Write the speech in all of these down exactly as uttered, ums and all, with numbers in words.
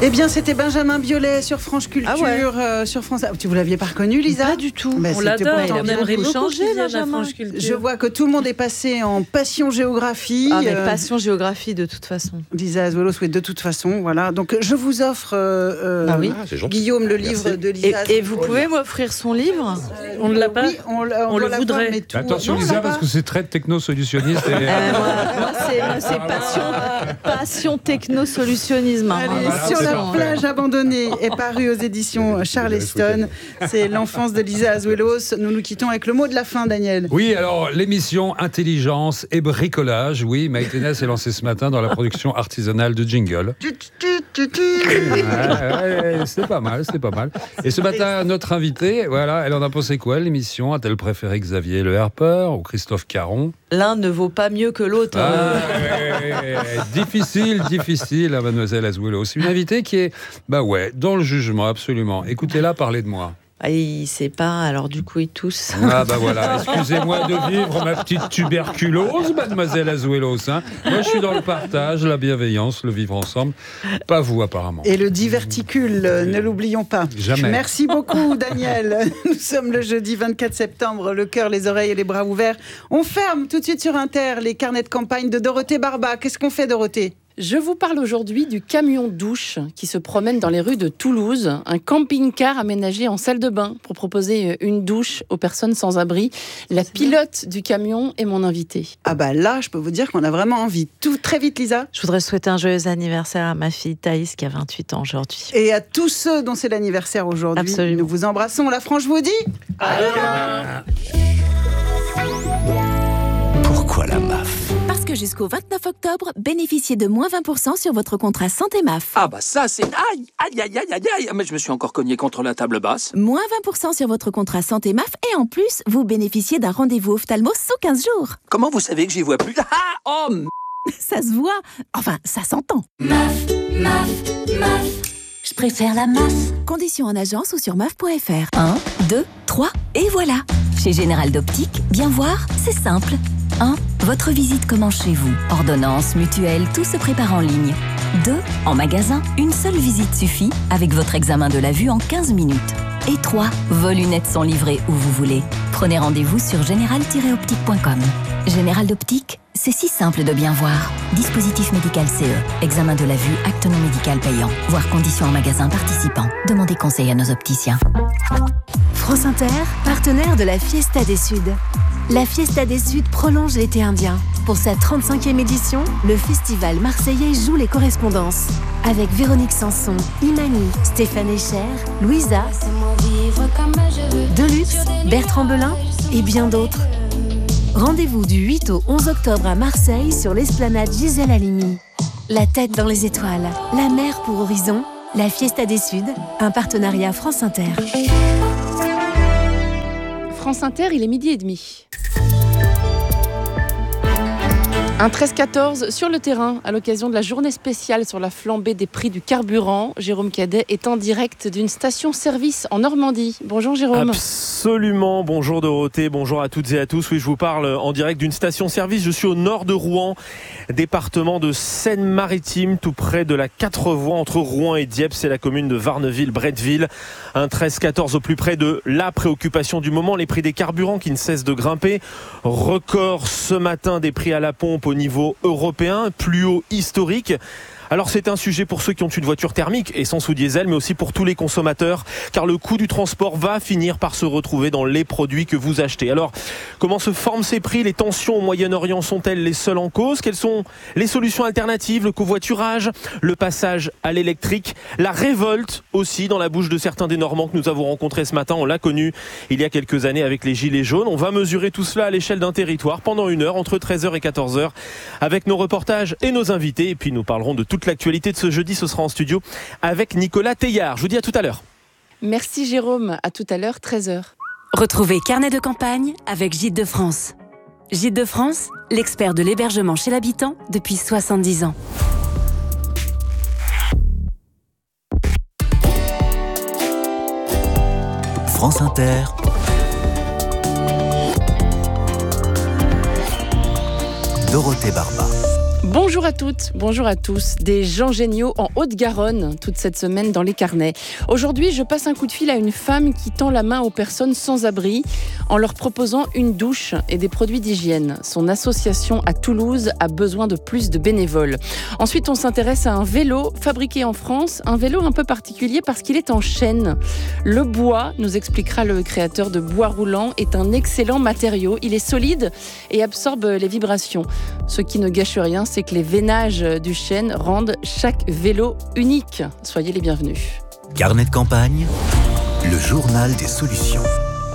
Eh bien, c'était Benjamin Biolay sur France Culture, ah ouais. euh, sur France. Tu vous l'aviez pas reconnu, Lisa ? Pas du tout. Mais on l'adore. On aimerait beaucoup changer, Benjamin. Je vois que tout le monde est passé en passion géographie. Ah, mais euh... passion géographie de toute façon. Lisa Azuelos, oui, de toute façon, voilà. Donc, je vous offre, euh, ah oui. ah, Guillaume, le livre Merci. de Lisa. Et, et vous pouvez m'offrir son livre ? euh, On ne l'a pas. Oui, on, on, on le voudrait. Mais tout... Attention, non, Lisa, parce que c'est très techno-solutionniste. Et... Euh, moi, moi c'est, c'est passion, passion techno-solutionnisme. Allez, voilà, sur la bon. plage abandonnée est paru aux éditions Charleston. C'est l'enfance de Lisa Azuelos. Nous nous quittons avec le mot de la fin, Daniel. Oui, alors l'émission Intelligence et bricolage. Oui, Maïté Ness est lancée ce matin dans la production artisanale de jingle. ouais, ouais, c'est pas mal, c'est pas mal. Et ce matin, notre invitée, voilà, elle en a pensé quoi, l'émission ? A-t-elle préféré Xavier Le Harper ou Christophe Caron ? L'un ne vaut pas mieux que l'autre. Ah, ouais, ouais, ouais. Difficile, difficile, hein, mademoiselle Azuelos. Une invitée qui est, bah ouais, dans le jugement, absolument. Écoutez-la parler de moi. Ah, il sait pas, alors du coup, il tousse. Ah bah voilà, excusez-moi de vivre ma petite tuberculose, mademoiselle Azuelos. Hein. Moi, je suis dans le partage, la bienveillance, le vivre ensemble. Pas vous, apparemment. Et le diverticule, euh, ne l'oublions pas. Jamais. Merci beaucoup, Daniel. Nous sommes le jeudi vingt-quatre septembre, le cœur, les oreilles et les bras ouverts. On ferme tout de suite sur Inter les carnets de campagne de Dorothée Barba. Qu'est-ce qu'on fait, Dorothée ? Je vous parle aujourd'hui du camion douche qui se promène dans les rues de Toulouse, un camping-car aménagé en salle de bain pour proposer une douche aux personnes sans abri. La pilote du camion est mon invitée. Ah bah là, je peux vous dire qu'on a vraiment envie. Tout très vite, Lisa. Je voudrais souhaiter un joyeux anniversaire à ma fille Thaïs qui a vingt-huit ans aujourd'hui. Et à tous ceux dont c'est l'anniversaire aujourd'hui. Absolument. Nous vous embrassons. La France vous dit à demain. Pourquoi la M A F ? Parce que jusqu'au vingt-neuf octobre, bénéficiez de moins vingt pour cent sur votre contrat Santé M A F. Ah bah ça c'est... Aïe, aïe, aïe, aïe, aïe, aïe. Mais je me suis encore cogné contre la table basse. Moins vingt pour cent sur votre contrat Santé M A F et en plus, vous bénéficiez d'un rendez-vous ophtalmo sous quinze jours. Comment vous savez que j'y vois plus ? Ah, oh m... Ça se voit. Enfin, ça s'entend. M A F, M A F, M A F. Je préfère la M A F. Conditions en agence ou sur M A F point F R. un, deux, trois et voilà. Chez Général d'Optique, bien voir, c'est simple. un. Votre visite commence chez vous. Ordonnance, mutuelle, tout se prépare en ligne. deux. En magasin, une seule visite suffit avec votre examen de la vue en quinze minutes. Et trois. Vos lunettes sont livrées où vous voulez. Prenez rendez-vous sur général tiret optique point com. Général d'Optique, c'est si simple de bien voir. Dispositif médical C E. Examen de la vue, acte non médical payant. Voir conditions en magasin participant. Demandez conseil à nos opticiens. France Inter, partenaire de la Fiesta des Suds. La Fiesta des Suds prolonge l'été indien. Pour sa trente-cinquième édition, le festival marseillais joue les correspondances. Avec Véronique Sanson, Imani, Stéphane Echer, Louisa, Deluxe, Bertrand Belin et bien d'autres. Rendez-vous du huit au onze octobre à Marseille sur l'esplanade Gisèle Halimi. La tête dans les étoiles, la mer pour horizon, la Fiesta des Suds, un partenariat France Inter. France Inter, il est midi et demi. Un treize quatorze sur le terrain, à l'occasion de la journée spéciale sur la flambée des prix du carburant. Jérôme Cadet est en direct d'une station-service en Normandie. Bonjour Jérôme. Absolument, bonjour Dorothée, bonjour à toutes et à tous. Oui, je vous parle en direct d'une station-service. Je suis au nord de Rouen, département de Seine-Maritime, tout près de la quatre voies entre Rouen et Dieppe. C'est la commune de Varneville-Bretteville. Un treize quatorze au plus près de la préoccupation du moment, les prix des carburants qui ne cessent de grimper. Record ce matin des prix à la pompe au niveau européen, plus haut historique. Alors c'est un sujet pour ceux qui ont une voiture thermique, essence ou diesel, mais aussi pour tous les consommateurs, car le coût du transport va finir par se retrouver dans les produits que vous achetez. Alors, comment se forment ces prix ? Les tensions au Moyen-Orient sont-elles les seules en cause ? Quelles sont les solutions alternatives ? Le covoiturage, le passage à l'électrique, la révolte aussi dans la bouche de certains des Normands que nous avons rencontrés ce matin. On l'a connu il y a quelques années avec les Gilets jaunes. On va mesurer tout cela à l'échelle d'un territoire pendant une heure, entre treize heures et quatorze heures, avec nos reportages et nos invités. Et puis nous parlerons de toute l'actualité de ce jeudi. Ce sera en studio avec Nicolas Teillard. Je vous dis à tout à l'heure. Merci Jérôme, à tout à l'heure, treize heures. Retrouvez Carnet de campagne avec Gîtes de France. Gîtes de France, l'expert de l'hébergement chez l'habitant depuis soixante-dix ans. France Inter. Dorothée Barba. Bonjour à toutes, bonjour à tous. Des gens géniaux en Haute-Garonne toute cette semaine dans les carnets. Aujourd'hui, je passe un coup de fil à une femme qui tend la main aux personnes sans abri en leur proposant une douche et des produits d'hygiène. Son association à Toulouse a besoin de plus de bénévoles. Ensuite, on s'intéresse à un vélo fabriqué en France, un vélo un peu particulier parce qu'il est en chêne. Le bois, nous expliquera le créateur de Bois Roulant, est un excellent matériau. Il est solide et absorbe les vibrations. Ce qui ne gâche rien, c'est que les veinages du chêne rendent chaque vélo unique. Soyez les bienvenus. Carnet de campagne, le journal des solutions.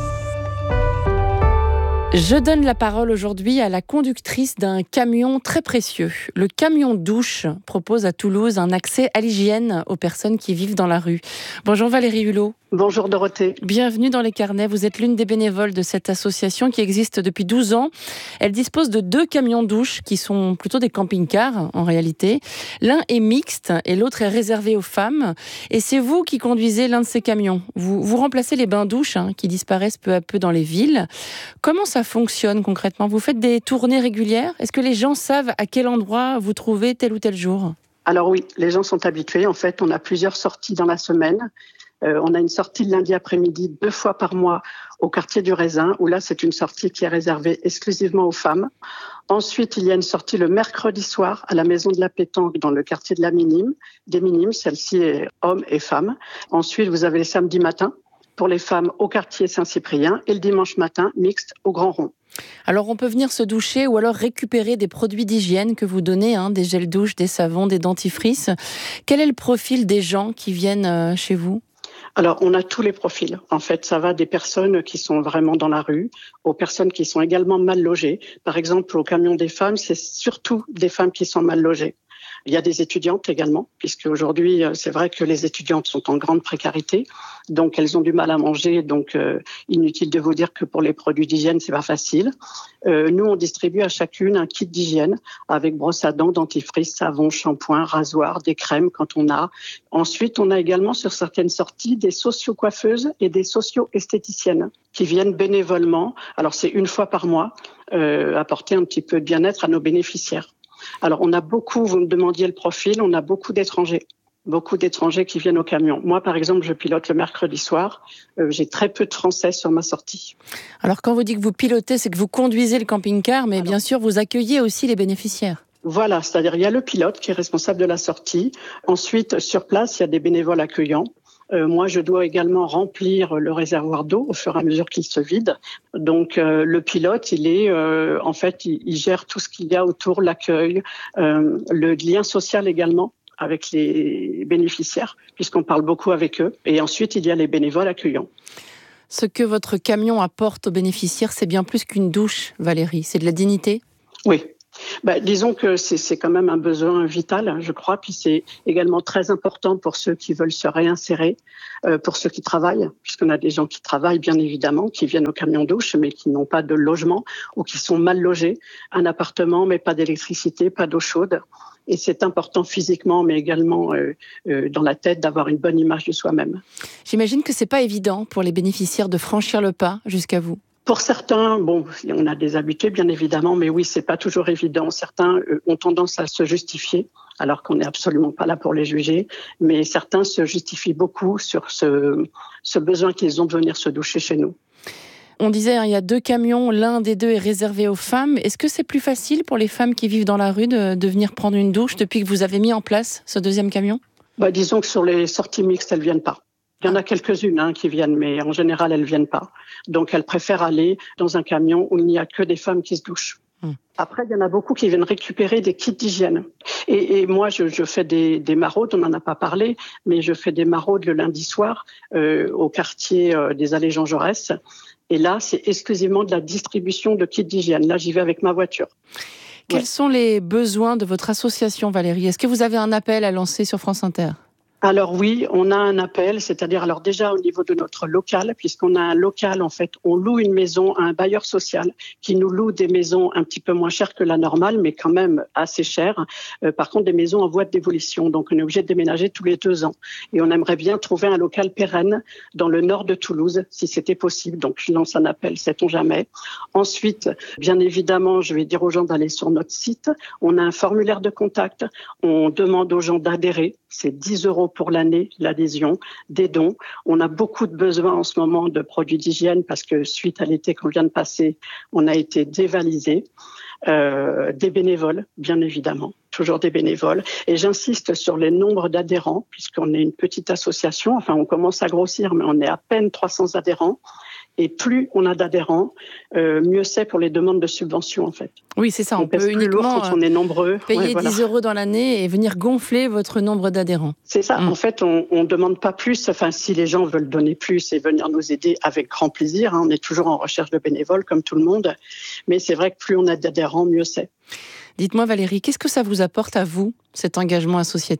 Je donne la parole aujourd'hui à la conductrice d'un camion très précieux. Le camion douche propose à Toulouse un accès à l'hygiène aux personnes qui vivent dans la rue. Bonjour Valérie Hulot. Bonjour Dorothée. Bienvenue dans les carnets. Vous êtes l'une des bénévoles de cette association qui existe depuis douze ans. Elle dispose de deux camions douche qui sont plutôt des camping-cars en réalité. L'un est mixte et l'autre est réservé aux femmes. Et c'est vous qui conduisez l'un de ces camions. Vous, vous remplacez les bains-douches hein, qui disparaissent peu à peu dans les villes. Comment ça fonctionne concrètement ? Vous faites des tournées régulières ? Est-ce que les gens savent à quel endroit vous trouvez tel ou tel jour ? Alors oui, les gens sont habitués. En fait, on a plusieurs sorties dans la semaine. Euh, on a une sortie le lundi après-midi deux fois par mois au quartier du Raisin, où là, c'est une sortie qui est réservée exclusivement aux femmes. Ensuite, il y a une sortie le mercredi soir à la Maison de la Pétanque dans le quartier de la Minime, des Minimes. Celle-ci est hommes et femmes. Ensuite, vous avez les samedis matins pour les femmes au quartier Saint-Cyprien et le dimanche matin, mixte au Grand Rond. Alors on peut venir se doucher ou alors récupérer des produits d'hygiène que vous donnez, hein, des gels douche, des savons, des dentifrices. Quel est le profil des gens qui viennent chez vous ? Alors, on a tous les profils. En fait, ça va des personnes qui sont vraiment dans la rue, aux personnes qui sont également mal logées. Par exemple, au camion des femmes, c'est surtout des femmes qui sont mal logées. Il y a des étudiantes également, puisque aujourd'hui, c'est vrai que les étudiantes sont en grande précarité, donc elles ont du mal à manger, donc euh, inutile de vous dire que pour les produits d'hygiène, c'est pas facile. Euh, nous, on distribue à chacune un kit d'hygiène avec brosse à dents, dentifrice, savon, shampoing, rasoir, des crèmes quand on a. Ensuite, on a également sur certaines sorties des socio-coiffeuses et des socio-esthéticiennes qui viennent bénévolement, alors c'est une fois par mois, euh, apporter un petit peu de bien-être à nos bénéficiaires. Alors, on a beaucoup, vous me demandiez le profil, on a beaucoup d'étrangers, beaucoup d'étrangers qui viennent au camion. Moi, par exemple, je pilote le mercredi soir, euh, j'ai très peu de Français sur ma sortie. Alors, quand vous dites que vous pilotez, c'est que vous conduisez le camping-car, mais Alors, bien sûr, vous accueillez aussi les bénéficiaires. Voilà, c'est-à-dire il y a le pilote qui est responsable de la sortie. Ensuite, sur place, il y a des bénévoles accueillants. Euh, moi, je dois également remplir le réservoir d'eau au fur et à mesure qu'il se vide. Donc, euh, le pilote, il est, euh, en fait, il, il gère tout ce qu'il y a autour, l'accueil, euh, le lien social également avec les bénéficiaires, puisqu'on parle beaucoup avec eux. Et ensuite, il y a les bénévoles accueillants. Ce que votre camion apporte aux bénéficiaires, c'est bien plus qu'une douche, Valérie. C'est de la dignité ? Oui. Bah, disons que c'est, c'est quand même un besoin vital, je crois, puis c'est également très important pour ceux qui veulent se réinsérer, euh, pour ceux qui travaillent, puisqu'on a des gens qui travaillent bien évidemment, qui viennent au camion douche, mais qui n'ont pas de logement ou qui sont mal logés, un appartement mais pas d'électricité, pas d'eau chaude. Et c'est important physiquement, mais également euh, euh, dans la tête, d'avoir une bonne image de soi-même. J'imagine que c'est pas évident pour les bénéficiaires de franchir le pas jusqu'à vous. Pour certains, bon, on a des habitués bien évidemment, mais oui, c'est pas toujours évident. Certains euh, ont tendance à se justifier, alors qu'on n'est absolument pas là pour les juger. Mais certains se justifient beaucoup sur ce, ce besoin qu'ils ont de venir se doucher chez nous. On disait, hein, il y a deux camions, l'un des deux est réservé aux femmes. Est-ce que c'est plus facile pour les femmes qui vivent dans la rue de, de venir prendre une douche depuis que vous avez mis en place ce deuxième camion ? Bah, disons que sur les sorties mixtes, elles viennent pas. Il y en a quelques-unes hein, qui viennent, mais en général, elles viennent pas. Donc, elles préfèrent aller dans un camion où il n'y a que des femmes qui se douchent. Hum. Après, il y en a beaucoup qui viennent récupérer des kits d'hygiène. Et, et moi, je, je fais des, des maraudes, on n'en a pas parlé, mais je fais des maraudes le lundi soir euh, au quartier euh, des Allées Jean Jaurès. Et là, c'est exclusivement de la distribution de kits d'hygiène. Là, j'y vais avec ma voiture. Quels ouais. sont les besoins de votre association, Valérie ? Est-ce que vous avez un appel à lancer sur France Inter ? Alors oui, on a un appel, c'est-à-dire alors déjà au niveau de notre local, puisqu'on a un local en fait, on loue une maison à un bailleur social qui nous loue des maisons un petit peu moins chères que la normale, mais quand même assez chères. Euh, par contre, des maisons en voie de démolition, donc on est obligé de déménager tous les deux ans. Et on aimerait bien trouver un local pérenne dans le nord de Toulouse, si c'était possible. Donc je lance un appel, sait-on jamais. Ensuite, bien évidemment, je vais dire aux gens d'aller sur notre site. On a un formulaire de contact. On demande aux gens d'adhérer. C'est dix euros pour l'année, l'adhésion, des dons. On a beaucoup de besoins en ce moment de produits d'hygiène parce que suite à l'été qu'on vient de passer, on a été dévalisés. Euh, des bénévoles, bien évidemment, toujours des bénévoles. Et j'insiste sur les nombres d'adhérents, puisqu'on est une petite association. Enfin, on commence à grossir, mais on est à peine trois cents adhérents. Et plus on a d'adhérents, euh, mieux c'est pour les demandes de subventions, en fait. Oui, c'est ça. On, on peut uniquement quand on est nombreux. payer ouais, voilà. dix euros dans l'année et venir gonfler votre nombre d'adhérents. C'est ça. Mmh. En fait, on ne demande pas plus. Enfin, si les gens veulent donner plus et venir nous aider, avec grand plaisir. Hein, on est toujours en recherche de bénévoles, comme tout le monde. Mais c'est vrai que plus on a d'adhérents, mieux c'est. Dites-moi, Valérie, qu'est-ce que ça vous apporte à vous, cet engagement associatif ?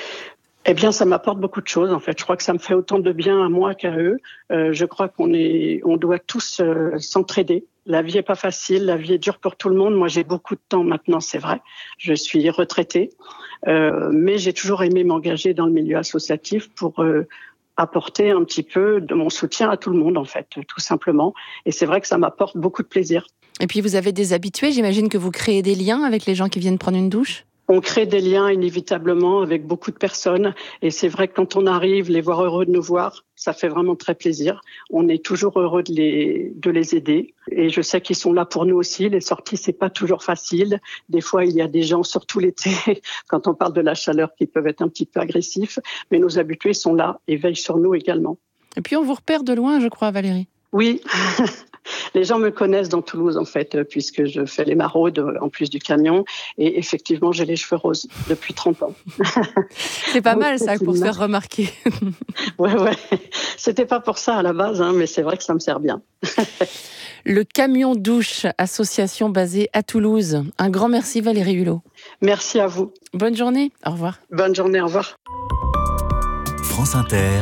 Eh bien, ça m'apporte beaucoup de choses, en fait. Je crois que ça me fait autant de bien à moi qu'à eux. Euh, je crois qu'on est, on doit tous euh, s'entraider. La vie est pas facile, la vie est dure pour tout le monde. Moi, j'ai beaucoup de temps maintenant, c'est vrai. Je suis retraitée, euh, mais j'ai toujours aimé m'engager dans le milieu associatif pour euh, apporter un petit peu de mon soutien à tout le monde, en fait, tout simplement. Et c'est vrai que ça m'apporte beaucoup de plaisir. Et puis, vous avez des habitués. J'imagine que vous créez des liens avec les gens qui viennent prendre une douche ? On crée des liens inévitablement avec beaucoup de personnes et c'est vrai que quand on arrive, les voir heureux de nous voir, ça fait vraiment très plaisir. On est toujours heureux de les, de les aider et je sais qu'ils sont là pour nous aussi. Les sorties, c'est pas toujours facile. Des fois, il y a des gens, surtout l'été, quand on parle de la chaleur, qui peuvent être un petit peu agressifs, mais nos habitués sont là et veillent sur nous également. Et puis, on vous repère de loin, je crois, Valérie. Oui. Les gens me connaissent dans Toulouse, en fait, puisque je fais les maraudes en plus du camion. Et effectivement, j'ai les cheveux roses depuis trente ans. C'est pas mal, ça, pour se faire remarquer. Ouais, ouais. C'était pas pour ça à la base, hein, mais c'est vrai que ça me sert bien. Le Camion Douche, association basée à Toulouse. Un grand merci, Valérie Hulot. Merci à vous. Bonne journée. Au revoir. Bonne journée. Au revoir. France Inter.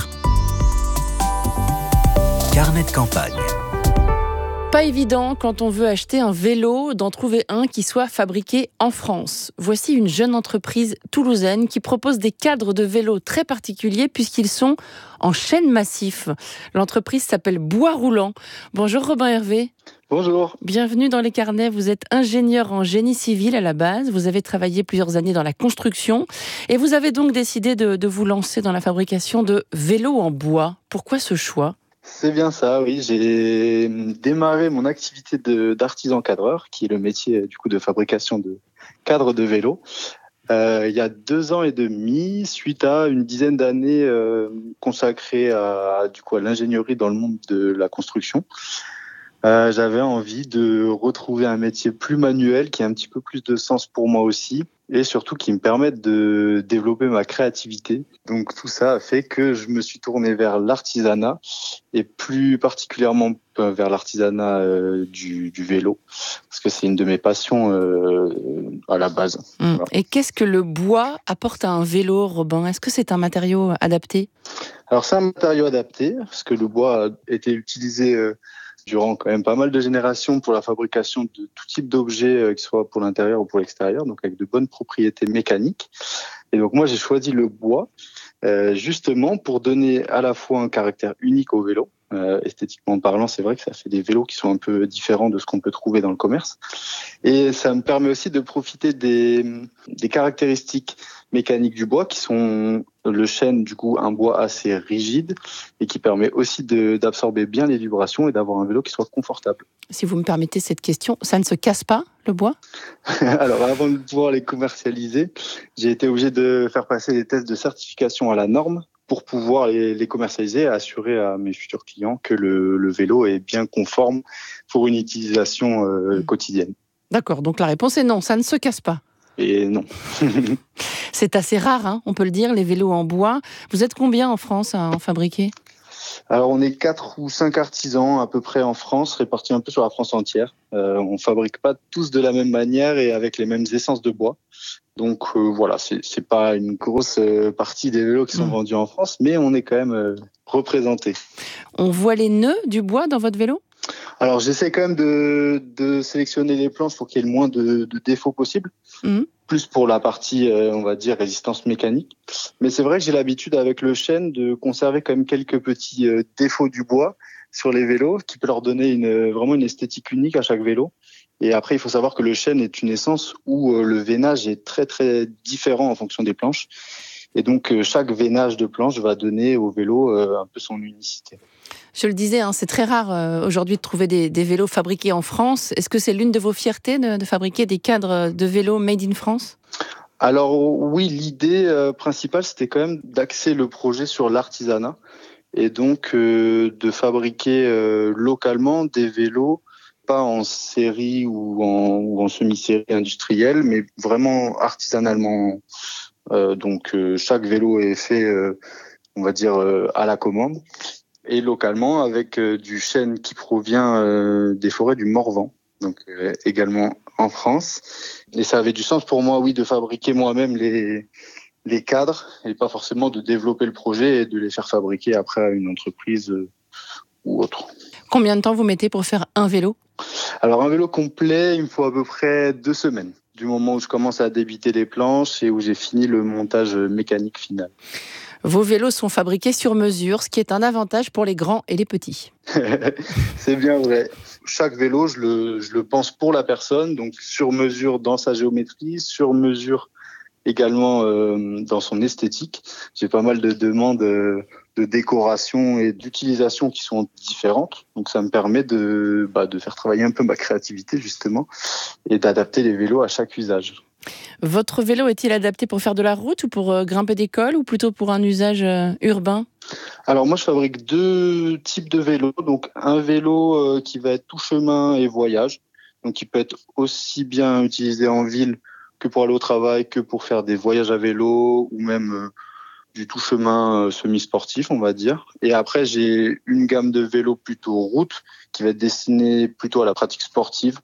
Carnet de campagne. Pas évident quand on veut acheter un vélo d'en trouver un qui soit fabriqué en France. Voici une jeune entreprise toulousaine qui propose des cadres de vélo très particuliers puisqu'ils sont en chêne massif. L'entreprise s'appelle Bois Roulant. Bonjour Robin Hervé. Bonjour. Bienvenue dans les carnets. Vous êtes ingénieur en génie civil à la base. Vous avez travaillé plusieurs années dans la construction et vous avez donc décidé de, de vous lancer dans la fabrication de vélos en bois. Pourquoi ce choix ? C'est bien ça, oui. J'ai démarré mon activité de, d'artisan cadreur, qui est le métier du coup de fabrication de cadres de vélo, euh, il y a deux ans et demi, suite à une dizaine d'années euh, consacrées à, du coup, à l'ingénierie dans le monde de la construction. Euh, j'avais envie de retrouver un métier plus manuel, qui a un petit peu plus de sens pour moi aussi, et surtout qui me permette de développer ma créativité. Donc tout ça a fait que je me suis tourné vers l'artisanat, et plus particulièrement vers l'artisanat euh, du, du vélo, parce que c'est une de mes passions euh, à la base. Mmh. Voilà. Et qu'est-ce que le bois apporte à un vélo, Robin ? Est-ce que c'est un matériau adapté ? Alors c'est un matériau adapté, parce que le bois a été utilisé euh, durant quand même pas mal de générations pour la fabrication de tout type d'objets, euh, que ce soit pour l'intérieur ou pour l'extérieur, donc avec de bonnes propriétés mécaniques. Et donc moi j'ai choisi le bois euh, justement pour donner à la fois un caractère unique au vélo. Euh, esthétiquement parlant, c'est vrai que ça fait des vélos qui sont un peu différents de ce qu'on peut trouver dans le commerce. Et ça me permet aussi de profiter des, des caractéristiques mécaniques du bois qui sont le chêne, du coup, un bois assez rigide et qui permet aussi de, d'absorber bien les vibrations et d'avoir un vélo qui soit confortable. Si vous me permettez cette question, ça ne se casse pas, le bois ? Alors, avant de pouvoir les commercialiser, j'ai été obligé de faire passer des tests de certification à la norme pour pouvoir les, les commercialiser et assurer à mes futurs clients que le, le vélo est bien conforme pour une utilisation euh, quotidienne. D'accord, donc la réponse est non, ça ne se casse pas. Et non. C'est assez rare, hein, on peut le dire, les vélos en bois. Vous êtes combien en France à en fabriquer ? Alors on est quatre ou cinq artisans à peu près en France, répartis un peu sur la France entière. Euh, on fabrique pas tous de la même manière et avec les mêmes essences de bois. Donc euh, voilà, c'est, c'est pas une grosse euh, partie des vélos qui sont mmh. vendus en France, mais on est quand même euh, représenté. On voit les nœuds du bois dans votre vélo ? Alors j'essaie quand même de, de sélectionner les planches pour qu'il y ait le moins de, de défauts possible, mmh. plus pour la partie, euh, on va dire, résistance mécanique. Mais c'est vrai que j'ai l'habitude avec le chêne de conserver quand même quelques petits euh, défauts du bois sur les vélos, qui peut leur donner une, vraiment une esthétique unique à chaque vélo. Et après, il faut savoir que le chêne est une essence où euh, le veinage est très très différent en fonction des planches. Et donc euh, chaque veinage de planche va donner au vélo euh, un peu son unicité. Je le disais, hein, c'est très rare euh, aujourd'hui de trouver des, des vélos fabriqués en France. Est-ce que c'est l'une de vos fiertés de, de fabriquer des cadres de vélos made in France ? Alors oui, l'idée euh, principale, c'était quand même d'axer le projet sur l'artisanat et donc euh, de fabriquer euh, localement des vélos, pas en série ou en, ou en semi-série industrielle, mais vraiment artisanalement. Euh, donc euh, chaque vélo est fait, euh, on va dire, euh, à la commande. Et localement avec euh, du chêne qui provient euh, des forêts du Morvan, donc euh, également en France. Et ça avait du sens pour moi, oui, de fabriquer moi-même les les cadres et pas forcément de développer le projet et de les faire fabriquer après à une entreprise euh, ou autre. Combien de temps vous mettez pour faire un vélo ? Alors un vélo complet, il me faut à peu près deux semaines, du moment où je commence à débiter les planches et où j'ai fini le montage mécanique final. Vos vélos sont fabriqués sur mesure, ce qui est un avantage pour les grands et les petits. C'est bien vrai. Chaque vélo, je le, je le pense pour la personne, donc sur mesure dans sa géométrie, sur mesure également euh, dans son esthétique. J'ai pas mal de demandes euh, de décoration et d'utilisation qui sont différentes, donc ça me permet de, bah, de faire travailler un peu ma créativité justement et d'adapter les vélos à chaque usage. Votre vélo est-il adapté pour faire de la route ou pour euh, grimper des cols ou plutôt pour un usage euh, urbain ? Alors moi je fabrique deux types de vélos, donc un vélo euh, qui va être tout chemin et voyage, donc qui peut être aussi bien utilisé en ville que pour aller au travail, que pour faire des voyages à vélo ou même euh, du tout chemin euh, semi-sportif on va dire. Et après j'ai une gamme de vélos plutôt route qui va être destinée plutôt à la pratique sportive.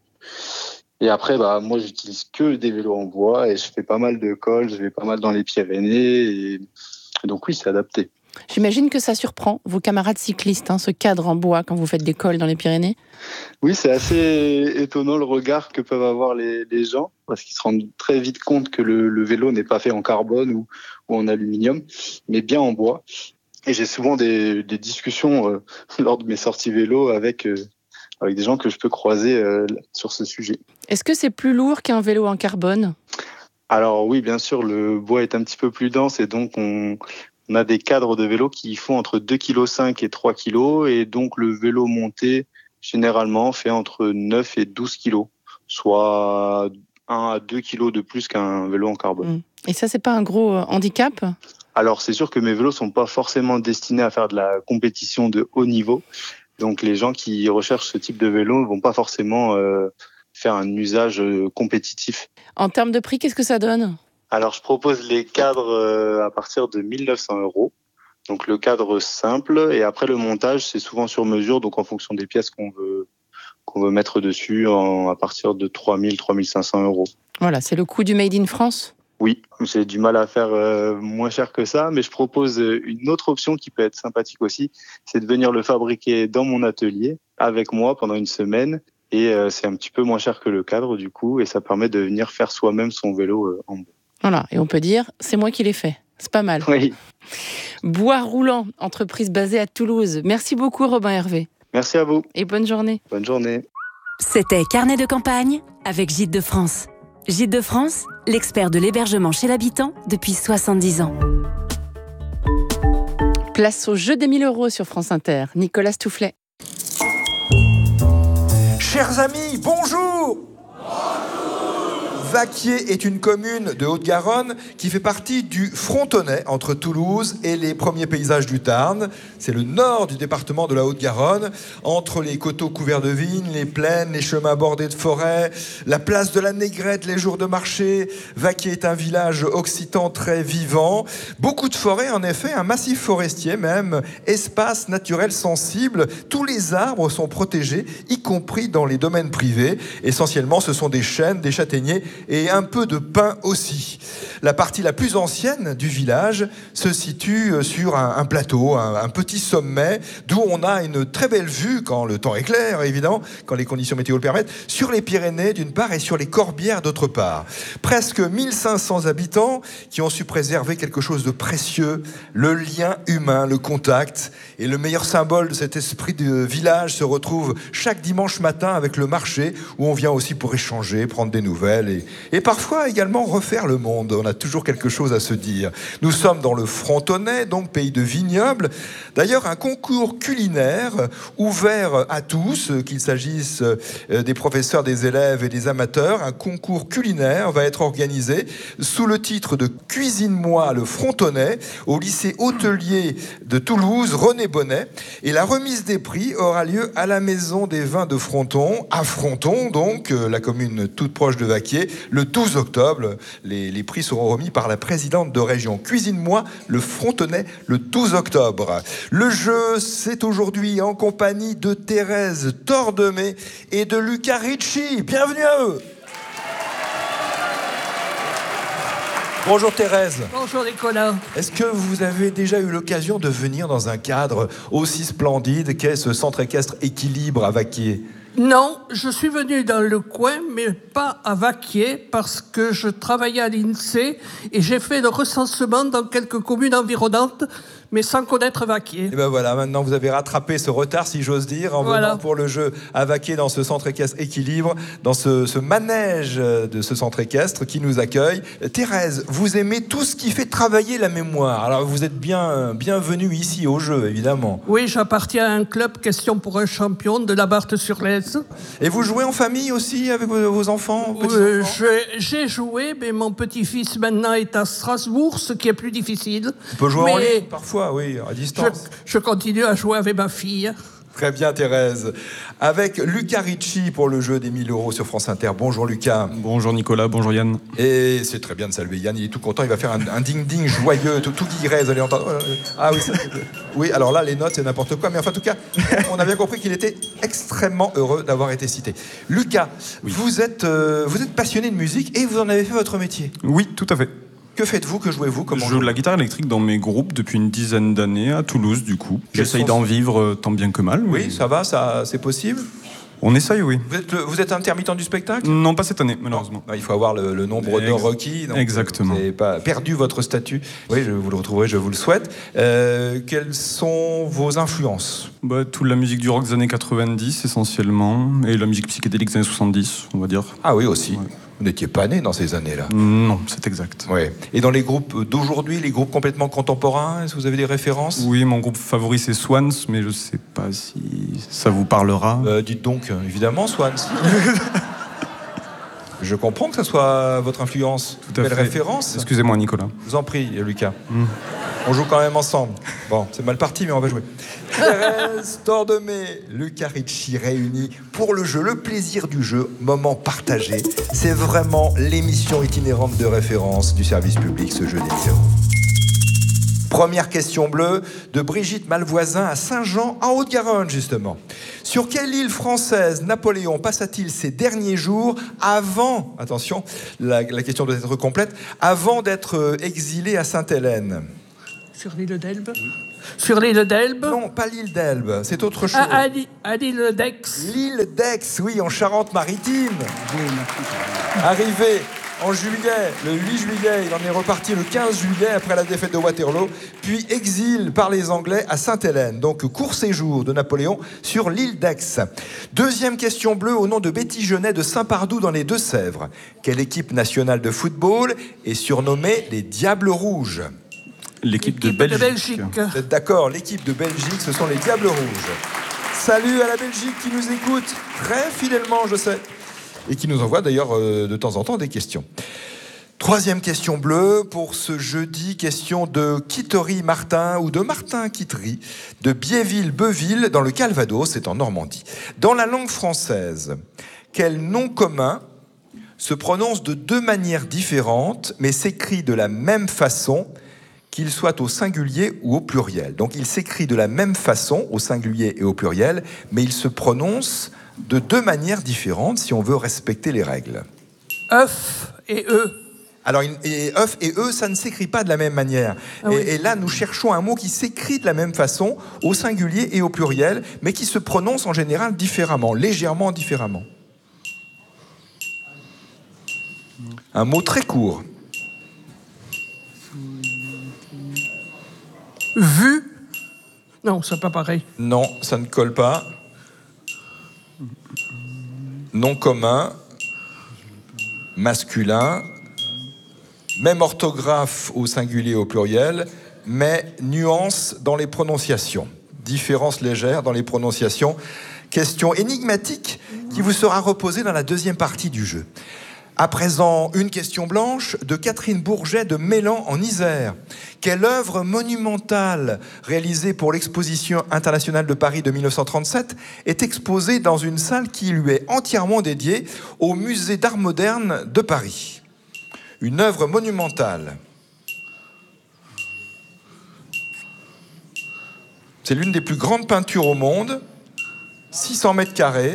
Et après, bah, moi, j'utilise que des vélos en bois et je fais pas mal de cols, je vais pas mal dans les Pyrénées. Et donc oui, c'est adapté. J'imagine que ça surprend vos camarades cyclistes, hein, ce cadre en bois quand vous faites des cols dans les Pyrénées. Oui, c'est assez étonnant le regard que peuvent avoir les, les gens parce qu'ils se rendent très vite compte que le, le vélo n'est pas fait en carbone ou, ou en aluminium, mais bien en bois. Et j'ai souvent des, des discussions euh, lors de mes sorties vélo avec... Euh, avec des gens que je peux croiser euh, sur ce sujet. Est-ce que c'est plus lourd qu'un vélo en carbone ? Alors oui, bien sûr, le bois est un petit peu plus dense et donc on, on a des cadres de vélo qui font entre deux virgule cinq kilos et trois kilos et donc le vélo monté, généralement, fait entre neuf et douze kilos, soit un à deux kilos de plus qu'un vélo en carbone. Et ça, c'est pas un gros handicap ? Alors c'est sûr que mes vélos sont pas forcément destinés à faire de la compétition de haut niveau. Donc les gens qui recherchent ce type de vélo ne vont pas forcément euh, faire un usage euh, compétitif. En termes de prix, qu'est-ce que ça donne ? Alors je propose les cadres euh, à partir de mille neuf cents euros. Donc le cadre simple et après le montage c'est souvent sur mesure, donc en fonction des pièces qu'on veut qu'on veut mettre dessus en, à partir de trois mille, trois mille cinq cents euros. Voilà, c'est le coût du Made in France ? Oui, j'ai du mal à faire euh, moins cher que ça, mais je propose une autre option qui peut être sympathique aussi, c'est de venir le fabriquer dans mon atelier avec moi pendant une semaine et euh, c'est un petit peu moins cher que le cadre du coup et ça permet de venir faire soi-même son vélo euh, en bois. Voilà, et on peut dire, c'est moi qui l'ai fait. C'est pas mal. Oui. Bois Roulant, entreprise basée à Toulouse. Merci beaucoup Robin Hervé. Merci à vous. Et bonne journée. Bonne journée. C'était Carnet de campagne avec Gîtes de France. Gîtes de France, l'expert de l'hébergement chez l'habitant depuis soixante-dix ans. Place au jeu des mille euros sur France Inter. Nicolas Stoufflet. Chers amis, bonjour. Vaquier est une commune de Haute-Garonne qui fait partie du Frontonais entre Toulouse et les premiers paysages du Tarn. C'est le nord du département de la Haute-Garonne, entre les coteaux couverts de vignes, les plaines, les chemins bordés de forêts, la place de la Négrette, les jours de marché. Vaquier est un village occitan très vivant. Beaucoup de forêts en effet, un massif forestier même, espace naturel sensible. Tous les arbres sont protégés, y compris dans les domaines privés. Essentiellement, ce sont des chênes, des châtaigniers et un peu de pain aussi. La partie la plus ancienne du village se situe sur un, un plateau, un, un petit sommet, d'où on a une très belle vue, quand le temps est clair, évidemment, quand les conditions météo le permettent, sur les Pyrénées d'une part et sur les Corbières d'autre part. Presque mille cinq cents habitants qui ont su préserver quelque chose de précieux, le lien humain, le contact. Et le meilleur symbole de cet esprit de village se retrouve chaque dimanche matin avec le marché, où on vient aussi pour échanger, prendre des nouvelles et, et parfois également refaire le monde. On a toujours quelque chose à se dire. Nous sommes dans le Frontonnais, donc pays de vignobles. D'ailleurs, un concours culinaire ouvert à tous, qu'il s'agisse des professeurs, des élèves et des amateurs. Un concours culinaire va être organisé sous le titre de Cuisine-moi le Frontonnais au lycée hôtelier de Toulouse, René Bonnet. Et la remise des prix aura lieu à la Maison des Vins de Fronton, à Fronton, donc la commune toute proche de Vaquier, le douze octobre. Les, les prix seront remis par la présidente de région. Cuisine-moi le Frontonnais le douze octobre. Le jeu, c'est aujourd'hui en compagnie de Thérèse Tordemé et de Luca Ricci. Bienvenue à eux. Bonjour Thérèse. Bonjour Nicolas. Est-ce que vous avez déjà eu l'occasion de venir dans un cadre aussi splendide qu'est ce centre équestre Équilibre à Vaquier ? Non, je suis venu dans le coin, mais pas à Vaquier, parce que je travaillais à l'INSEE et j'ai fait le recensement dans quelques communes environnantes, mais sans connaître Vaquier. Et ben voilà, maintenant vous avez rattrapé ce retard, si j'ose dire, en voilà. venant pour le jeu à Vaquier dans ce centre équestre Équilibre, dans ce, ce manège de ce centre équestre qui nous accueille. Thérèse, vous aimez tout ce qui fait travailler la mémoire. Alors vous êtes bien bienvenue ici au jeu, évidemment. Oui, j'appartiens à un club Question pour un champion de la Barthe-sur-Lez. Et vous jouez en famille aussi avec vos enfants, euh, J'ai joué, mais mon petit-fils maintenant est à Strasbourg, ce qui est plus difficile. On peut jouer mais en ligne parfois, oui, à distance. Je, je continue à jouer avec ma fille. Très bien Thérèse. Avec Luca Ricci pour le jeu des mille euros sur France Inter. Bonjour Lucas. Bonjour Nicolas, bonjour Yann. Et c'est très bien de saluer Yann, il est tout content, il va faire un, un ding-ding joyeux, tout, tout guilleret, vous allez entendre. Ah oui, ça, oui, alors là les notes c'est n'importe quoi, mais enfin en tout cas, on a bien compris qu'il était extrêmement heureux d'avoir été cité. Lucas, oui. vous, êtes, euh, vous êtes passionné de musique et vous en avez fait votre métier. Oui, tout à fait. Que faites-vous? Que jouez-vous? Comment Je joue de la guitare électrique dans mes groupes depuis une dizaine d'années à Toulouse, du coup. J'essaye d'en vivre tant bien que mal. Oui, mais... ça va, ça, c'est possible? On essaye, oui. Vous êtes, le, vous êtes intermittent du spectacle? Non, pas cette année, malheureusement. Non, il faut avoir le, le nombre d'heures Ex- requis. Donc Exactement. Vous n'avez pas perdu votre statut. Oui, je vous le retrouverai, je vous le souhaite. Euh, quelles sont vos influences? bah, Toute la musique du rock des années quatre-vingt-dix, essentiellement, et la musique psychédélique des années soixante-dix, on va dire. Ah oui, aussi. Ouais. Vous n'étiez pas né dans ces années-là? Non, c'est exact. Ouais. Et dans les groupes d'aujourd'hui, les groupes complètement contemporains, est-ce que vous avez des références? Oui, mon groupe favori c'est Swans, mais je ne sais pas si ça vous parlera. Euh, dites donc, évidemment, Swans. Je comprends que ça soit votre influence. Tout à Belle fait. référence. Excusez-moi, Nicolas. Je vous en prie, Lucas. Mm. On joue quand même ensemble. Bon, c'est mal parti, mais on va jouer. Thérèse Tordemé, Luca Ricci réunis pour le jeu, le plaisir du jeu, moment partagé. C'est vraiment l'émission itinérante de référence du service public, ce jeu des mille euros. Première question bleue de Brigitte Malvoisin à Saint-Jean, en Haute-Garonne, justement. Sur quelle île française Napoléon passa-t-il ses derniers jours avant, attention, la, la question doit être complète, avant d'être exilé à Sainte-Hélène? Sur l'île d'Elbe. Sur l'île d'Elbe. Non, pas l'île d'Elbe, c'est autre chose. À, à, à l'île d'Aix. L'île d'Aix, oui, en Charente-Maritime. Arrivé en juillet, le huit juillet, il en est reparti le quinze juillet après la défaite de Waterloo, puis exil par les Anglais à Sainte-Hélène. Donc court séjour de Napoléon sur l'île d'Aix. Deuxième question bleue au nom de Betty Genet de Saint-Pardoux dans les Deux-Sèvres. Quelle équipe nationale de football est surnommée les Diables Rouges? L'équipe de Belgique. de Belgique. Vous êtes d'accord, l'équipe de Belgique, ce sont les Diables Rouges. Salut à la Belgique qui nous écoute très fidèlement, je sais, et qui nous envoie d'ailleurs euh, de temps en temps des questions. Troisième question bleue pour ce jeudi, question de Kittery Martin ou de Martin Kittery de Biéville-Beuville dans le Calvados, c'est en Normandie. Dans la langue française, quel nom commun se prononce de deux manières différentes mais s'écrit de la même façon, qu'il soit au singulier ou au pluriel? Donc il s'écrit de la même façon au singulier et au pluriel, mais il se prononce de deux manières différentes si on veut respecter les règles. œuf et E. Alors, et œuf et E, ça ne s'écrit pas de la même manière. Ah oui. et, et là, nous cherchons un mot qui s'écrit de la même façon, au singulier et au pluriel, mais qui se prononce en général différemment, légèrement différemment. Un mot très court. Vu. Non, c'est pas pareil. Non, ça ne colle pas. Nom commun. Masculin. Même orthographe au singulier et au pluriel, mais nuance dans les prononciations. Différence légère dans les prononciations. Question énigmatique qui vous sera reposée dans la deuxième partie du jeu. À présent, une question blanche de Catherine Bourget de Mélan en Isère. Quelle œuvre monumentale réalisée pour l'exposition internationale de Paris de mille neuf cent trente-sept est exposée dans une salle qui lui est entièrement dédiée au musée d'art moderne de Paris? Une œuvre monumentale. C'est l'une des plus grandes peintures au monde, six cents mètres carrés.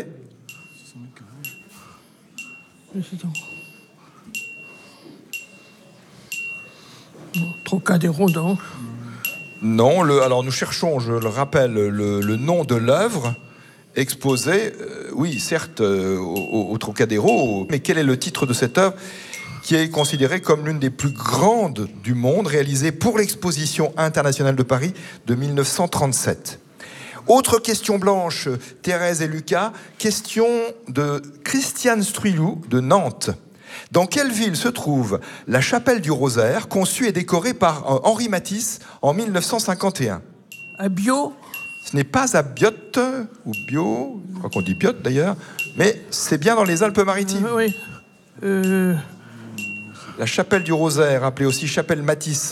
Trocadéro, non. Non, le, alors nous cherchons, je le rappelle, le, le nom de l'œuvre exposée, euh, oui, certes, euh, au, au Trocadéro, mais quel est le titre de cette œuvre qui est considérée comme l'une des plus grandes du monde, réalisée pour l'exposition internationale de Paris de mille neuf cent trente-sept. Autre question blanche, Thérèse et Lucas, question de Christiane Struilou de Nantes. Dans quelle ville se trouve la chapelle du Rosaire, conçue et décorée par Henri Matisse en mille neuf cent cinquante et un? À Bio. Ce n'est pas à Biote, ou Bio, je crois qu'on dit Biote d'ailleurs, mais c'est bien dans les Alpes-Maritimes. Euh, oui. Euh... La chapelle du Rosaire, appelée aussi chapelle Matisse.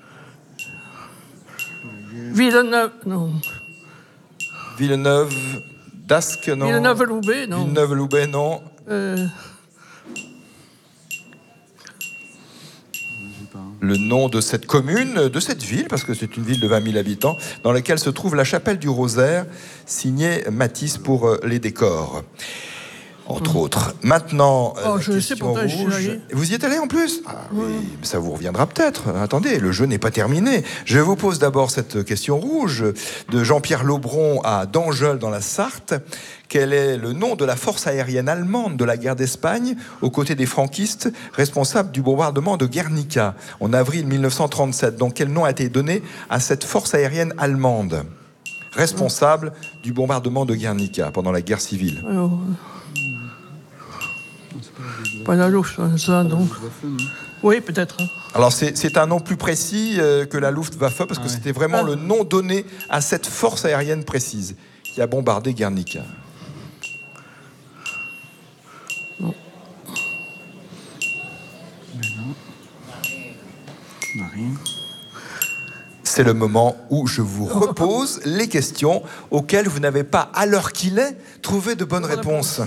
Villeneuve, non. Villeneuve d'Ascq, non. Villeneuve-Loubet, non. Villeneuve-Loubet, non. Euh... Le nom de cette commune, de cette ville, parce que c'est une ville de vingt mille habitants, dans laquelle se trouve la chapelle du Rosaire, signée Matisse pour les décors. Entre autres. Maintenant, oh, la je question sais, pourtant, rouge. je suis allé. Vous y êtes allé en plus? Ah, oui, ça vous reviendra peut-être. Attendez, le jeu n'est pas terminé. Je vous pose d'abord cette question rouge de Jean-Pierre Lobron à Dangeul dans la Sarthe. Quel est le nom de la force aérienne allemande de la guerre d'Espagne aux côtés des franquistes responsables du bombardement de Guernica en avril mille neuf cent trente-sept? Donc quel nom a été donné à cette force aérienne allemande responsable du bombardement de Guernica pendant la guerre civile? Alors, pas la Luftwaffe, ça, donc. Oui, peut-être. Alors, c'est un nom plus précis euh, que la Luftwaffe, parce que ah, c'était vraiment ah. le nom donné à cette force aérienne précise qui a bombardé Guernica. Non. C'est le moment où je vous repose les questions auxquelles vous n'avez pas, à l'heure qu'il est, trouvé de bonnes réponses.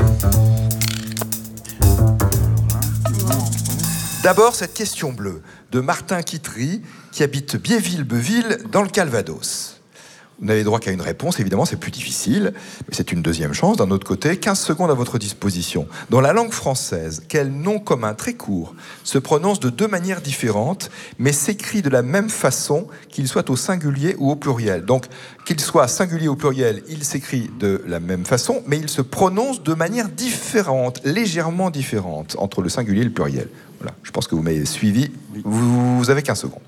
D'abord, cette question bleue de Martin Quitry, qui habite Biéville-Beuville, dans le Calvados. Vous n'avez droit qu'à une réponse, évidemment, c'est plus difficile, mais c'est une deuxième chance. D'un autre côté, quinze secondes à votre disposition. Dans la langue française, quel nom commun très court se prononce de deux manières différentes, mais s'écrit de la même façon, qu'il soit au singulier ou au pluriel? Donc, qu'il soit singulier ou pluriel, il s'écrit de la même façon, mais il se prononce de manière différente, légèrement différente, entre le singulier et le pluriel. Voilà, je pense que vous m'avez suivi. Vous, vous avez quinze secondes.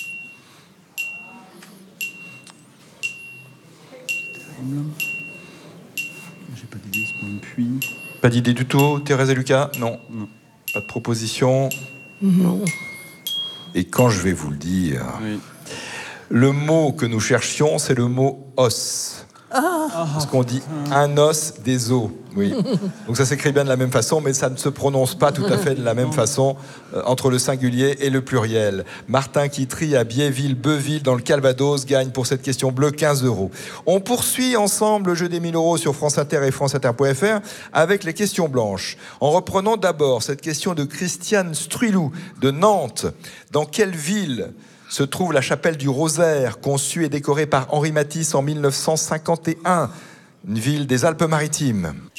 J'ai pas d'idée, c'est pas un puits. Pas d'idée du tout, Thérèse et Lucas? Non. Non. Pas de proposition? Non. Et quand je vais vous le dire, oui. Le mot que nous cherchions, c'est le mot os. Ah. Parce qu'on dit un os des os. Oui. Donc ça s'écrit bien de la même façon, mais ça ne se prononce pas tout à fait de la même façon euh, entre le singulier et le pluriel. Martin Quitry à Biéville-Beuville dans le Calvados gagne pour cette question bleue quinze euros. On poursuit ensemble le jeu des mille euros sur France Inter et France Inter point F R avec les questions blanches. En reprenant d'abord cette question de Christiane Struilou de Nantes. Dans quelle ville se trouve la chapelle du Rosaire, conçue et décorée par Henri Matisse en mille neuf cent cinquante et un, une ville des Alpes-Maritimes?